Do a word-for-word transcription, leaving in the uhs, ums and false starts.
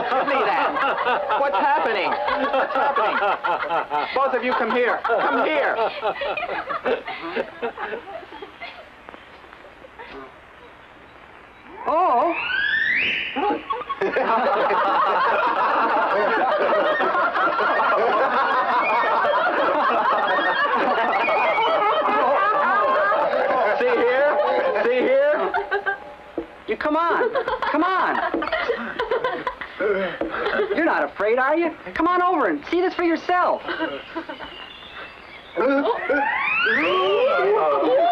Give me that. What's happening? What's happening? Both of you come here. Come here. Oh. See here? See here? You come on. Come on. You're not afraid, are you? Come on over and see this for yourself.